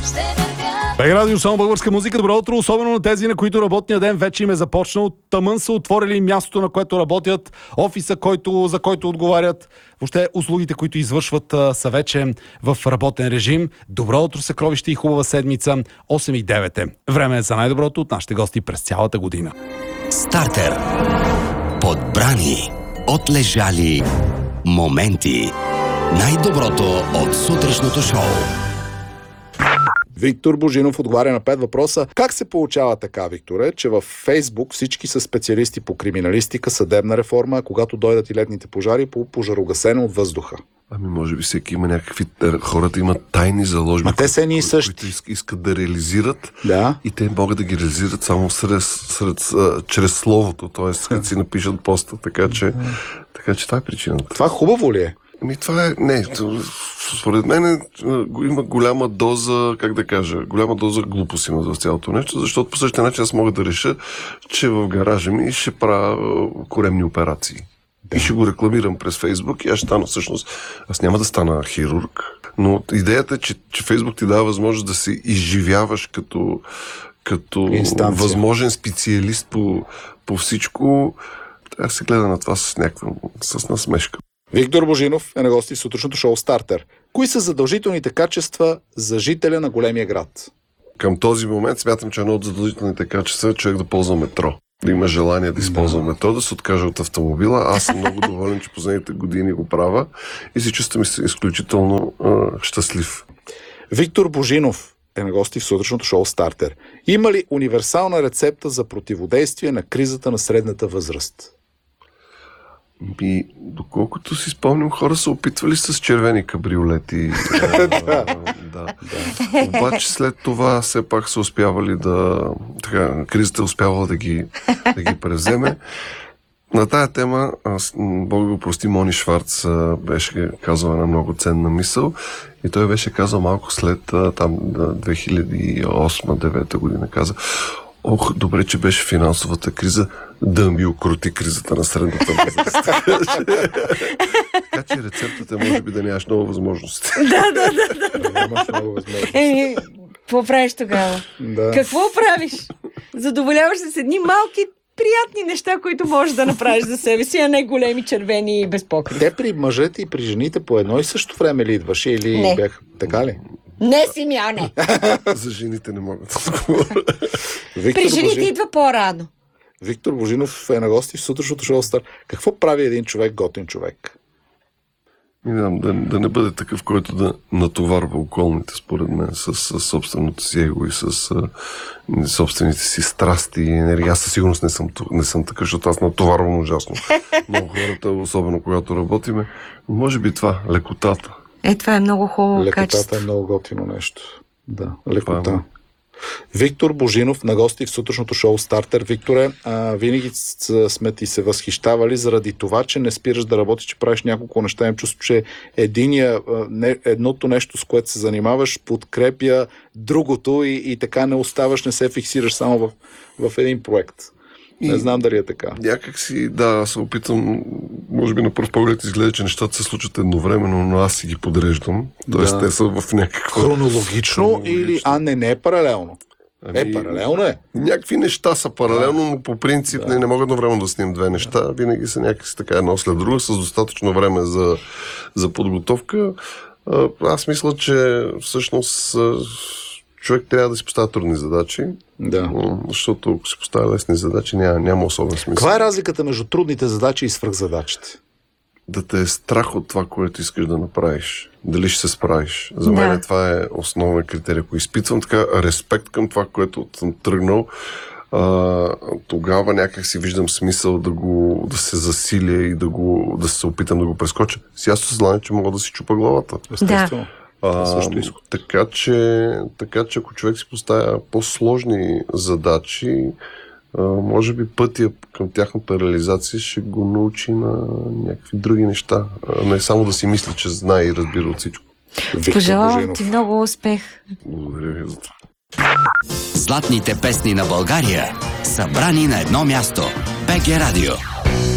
Бег Радио, само българска музика. Добро утро, особено на тези, на които работния ден вече им е започнал. Тъмън са отворили мястото, на което работят, офиса, за който отговарят. Въобще услугите, които извършват, са вече в работен режим. Добро утро, съкровище и хубава седмица. 8 и 9 е. Време е за най-доброто от нашите гости през цялата година. Стартер. Подбрани, отлежали моменти. Най-доброто от сутрешното шоу. Виктор Божинов отговаря на 5 въпроса. Как се получава така, Викторе, че във Фейсбук всички са специалисти по криминалистика, съдебна реформа, а когато дойдат и летните пожари, по пожарогасене от въздуха? Ами може би всеки има някакви... Хората имат тайни заложби, те са едни и същи, които искат да реализират, да. И те могат да ги реализират само чрез словото, т.е. като си напишат поста, така че това е причината. Това хубаво ли е? Ами това е... Не, според мен има голяма доза, голяма доза глупост има за цялото нещо, защото по същия начин аз мога да реша, че в гаража ми ще правя коремни операции. И ще го рекламирам през Фейсбук и аз няма да стана хирург, но идеята е, че Фейсбук ти дава възможност да се изживяваш като възможен специалист по всичко. Трябва да се гледа на това с насмешка. Виктор Божинов е на гости в сутрешното шоу Стартер. Кои са задължителните качества за жителя на големия град? Към този момент смятам, че едно от задължителните качества е човек да ползва метро. Да има желание да използва метро, да се откаже от автомобила. Аз съм много доволен, че последните години го правя и се чувствам изключително щастлив. Виктор Божинов е на гости в сутрешното шоу Стартер. Има ли универсална рецепта за противодействие на кризата на средната възраст? Доколкото си спомням, хора са опитвали с червени кабриолети. Да. Обаче след това все пак са успявали кризата е успявала да ги превземе. На тая тема, Бог го прости, Мони Шварц беше казал една много ценна мисъл и той беше казал малко след 2008-2009 година, каза: добре, че беше финансовата криза, да ми укрути кризата на средната възраст. Така че рецептата може би да нямаш много възможности. Да. Нямаш много възможности. Какво правиш тогава? Да. Какво правиш? Задоволяваш се с едни малки, приятни неща, които можеш да направиш за себе си, а не големи, червени и безпокрив. Те при мъжете и при жените по едно и също време ли идваше или бях така ли? Не, Симеоне! За жените не могат да отговоря. При жените идва по-рано. Виктор Божинов е на гости в сутрешното шоу Стар. Какво прави един човек готин човек? Да не бъде такъв, който да натоварва околните, според мен, с собственото си его и с собствените си страсти и енергия. Аз със сигурност не съм такъв, защото аз натоварвам ужасно много хората, особено когато работиме. Може би това, лекотата. Това е много хубаво качество. Лекотата е много готино нещо. Да, лекота. Виктор Божинов на гости в сутрешното шоу Стартер. Викторе, винаги сме ти се възхищавали заради това, че не спираш да работиш, че правиш няколко неща. Имам чувство, че едното нещо, с което се занимаваш, подкрепя другото и така не се фиксираш само в един проект. Не знам дали е така. Някак си, се опитам, може би на пръв поглед изгледа, че нещата се случват едновременно, но аз си ги подреждам. Тоест те са в някаква... Хронологично или... не е паралелно. Паралелно е. Някакви неща са паралелно, но по принцип не могат едновременно да снимам две неща. Винаги са някакси така едно след друго, с достатъчно време за подготовка. Аз мисля, че всъщност човек трябва да си поставя трудни задачи, защото ако си поставя лесни задачи, няма особен смисъл. Каква е разликата между трудните задачи и свръхзадачите? Да те е страх от това, което искаш да направиш. Дали ще се справиш. За мен това е основен критерий. Ако изпитвам така респект към това, което съм тръгнал, тогава някак си виждам смисъл да се засиля и да се опитам да го прескоча. С ясно съзнание, че мога да си чупа главата. Естествено. Така че ако човек си поставя по-сложни задачи, може би пътя към тяхната реализация ще го научи на някакви други неща. Не само да си мисли, че знае и разбира от всичко. Пожелавам ти много успех. Благодаря ви за това. Златните песни на България, събрани на едно място. БГ Радио.